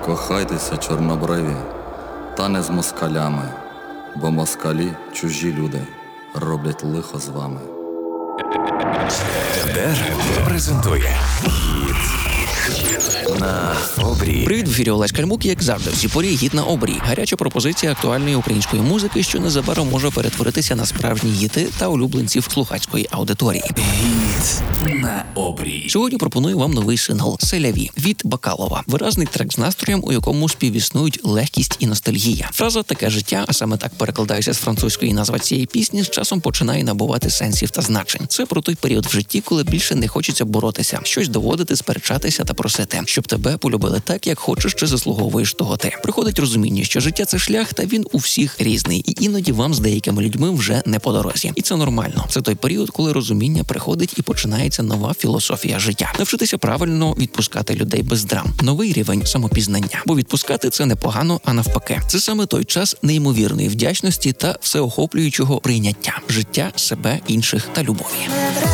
Кохайтеся, чорнобриві, та не з москалями, бо москалі – чужі люди, роблять лихо з вами. ДР презентує «Хіт на обрії». Привіт, в ефірі Олесь Кальмук, як завжди, всі порі «Гіт на обрії». Гаряча пропозиція актуальної української музики, що незабаром може перетворитися на справжні гіти та улюбленців слухацької аудиторії. «Гіт на обрії». Сьогодні пропоную вам новий сингл «Селяві» від Бакалова. Виразний трек з настроєм, у якому співіснують легкість і ностальгія. Фраза «таке життя», а саме так перекладається з французької назва цієї пісні, з часом починає набувати сенсів та значень. Це про той період в житті, коли більше не хочеться боротися, щось доводити, сперечатися та просити, щоб тебе полюбили так, як хочеш чи заслуговуєш того ти. Приходить розуміння, що життя – це шлях, та він у всіх різний, і іноді вам з деякими людьми вже не по дорозі. І це нормально. Це той період, коли розуміння приходить і починається нова філософія життя. Навчитися правильно відпускати людей без драм. Новий рівень самопізнання. Бо відпускати – це не погано, а навпаки. Це саме той час неймовірної вдячності та всеохоплюючого прийняття. Життя, себе, інших та любові.